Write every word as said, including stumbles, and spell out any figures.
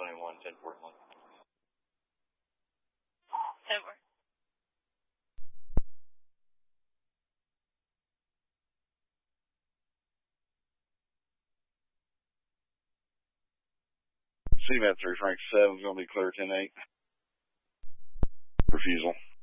twenty-one, ten Portland. ten four. C M A three, Frank seven, is going to be clear ten eight. Refusal.